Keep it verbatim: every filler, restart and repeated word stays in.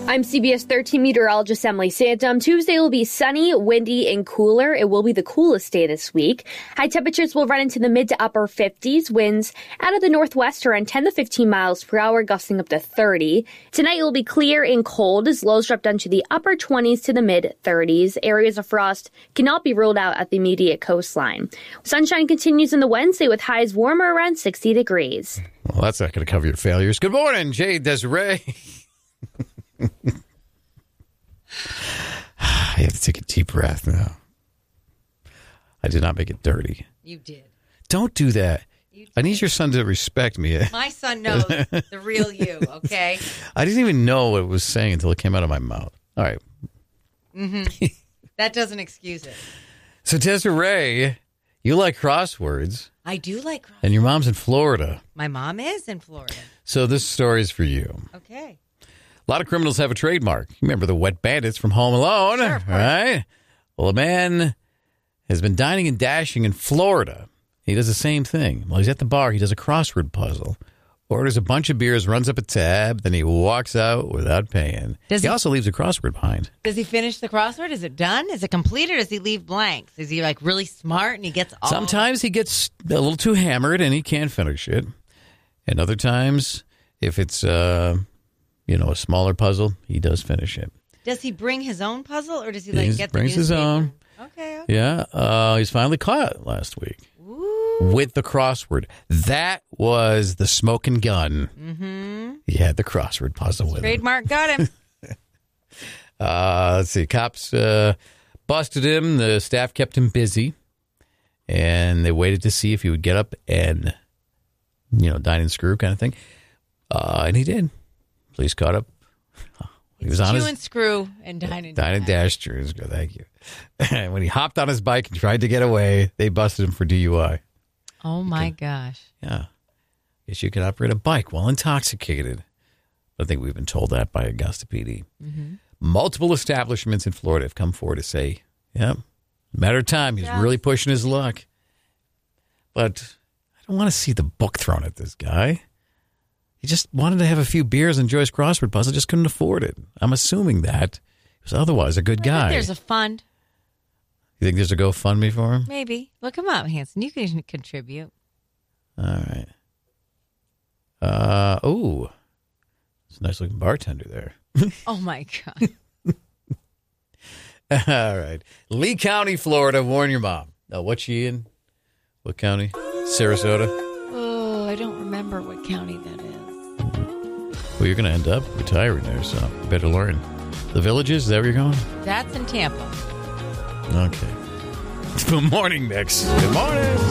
I'm C B S thirteen meteorologist Emily Santum. Tuesday will be sunny, windy, and cooler. It will be the coolest day this week. High temperatures will run into the mid to upper fifties. Winds out of the northwest around ten to fifteen miles per hour, gusting up to thirty. Tonight it will be clear and cold as lows drop down to the upper twenties to the mid thirties. Areas of frost cannot be ruled out at the immediate coastline. Sunshine continues in the Wednesday with highs warmer around sixty degrees. Well, that's not going to cover your failures. Good morning, Jay Desiree. I have to take a deep breath now. I did not make it dirty. You did. Don't do that. Did. I need your son to respect me. My son knows the real you, okay? I didn't even know what it was saying until it came out of my mouth. All right. Mm-hmm. That doesn't excuse it. So, Desiree, you like crosswords. I do like crosswords. And your mom's in Florida. My mom is in Florida. So this story is for you. Okay. A lot of criminals have a trademark. You remember the wet bandits from Home Alone, sure, right? Well, a man has been dining and dashing in Florida. He does the same thing. While he's at the bar, he does a crossword puzzle, orders a bunch of beers, runs up a tab, then he walks out without paying. Does he, he also leaves a crossword behind. Does he finish the crossword? Is it done? Is it complete, or does he leave blanks? Is he like really smart and he gets all... Sometimes he gets a little too hammered and he can't finish it. And other times, if it's... uh You know, a smaller puzzle, he does finish it. Does he bring his own puzzle, or does he like He get the brings his newspaper? own. Okay. okay. Yeah, uh, he's finally caught last week Ooh. with the crossword. That was the smoking gun. Mm-hmm. He had the crossword puzzle with Trademark got him. him. uh, let's see. Cops uh, busted him. The staff kept him busy, and they waited to see if he would get up and, you know, dine and screw kind of thing. Uh, and he did. Police caught up. He it's was on chew his and screw and dine and dine and dash. Chew and screw. Thank you. And when he hopped on his bike and tried to get away, they busted him for D U I. Oh my Okay. gosh! Yeah, guess you can operate a bike while intoxicated. I think we've been told that by Augusta P D. Mm-hmm. Multiple establishments in Florida have come forward to say, "Yeah, matter of time. He's Yeah. really pushing his luck." But I don't want to see the book thrown at this guy. He just wanted to have a few beers and enjoy his crossword puzzle, just couldn't afford it. I'm assuming that. He was otherwise a good I guy. think there's a fund. You think there's a GoFundMe for him? Maybe. Look him up, Hanson. You can contribute. All right. Uh, oh, it's a nice looking bartender there. Oh, my God. All right. Lee County, Florida. Warn your mom. Oh, what's she in? What county? Sarasota? Oh, I don't remember what county that is. Well, you're going to end up retiring there, so you better learn. The Villages, is that where you're going? That's in Tampa. Okay. Good morning, Mix. Good morning.